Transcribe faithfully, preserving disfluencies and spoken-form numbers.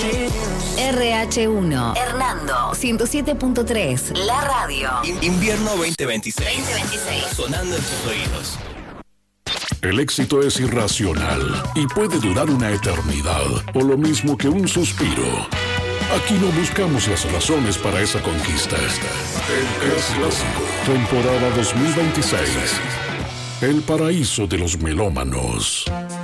R H uno, Hernando, ciento siete punto tres, la radio. In- invierno veinte veintiséis. veinte veintiséis. Sonando en tus oídos. El éxito es irracional y puede durar una eternidad, o lo mismo que un suspiro. Aquí no buscamos las razones para esa conquista. El Es Clásico, temporada dos mil veintiséis. El paraíso de los melómanos.